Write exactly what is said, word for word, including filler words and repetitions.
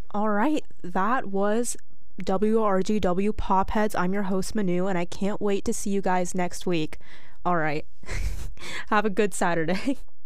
All right, that was W R G W Popheads. I'm your host, Manu, and I can't wait to see you guys next week. All right, have a good Saturday.